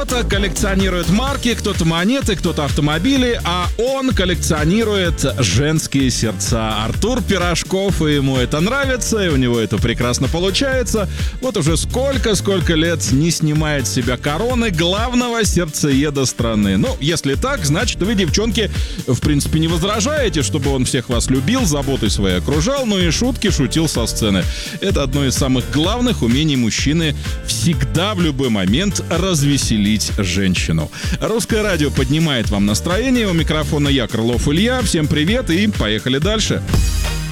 Кто-то коллекционирует марки, кто-то монеты, кто-то автомобили, а он коллекционирует женские сердца. Артур Пирожков, и ему это нравится, и у него это прекрасно получается. Вот уже сколько лет не снимает с себя короны главного сердцееда страны. Ну, если так, значит, вы, девчонки, в принципе, не возражаете, чтобы он всех вас любил, заботой своей окружал, ну и шутки шутил со сцены. Это одно из самых главных умений мужчины — всегда в любой момент развеселить женщину. Русское радио поднимает вам настроение. У микрофона я, Крылов Илья. Всем привет и поехали дальше.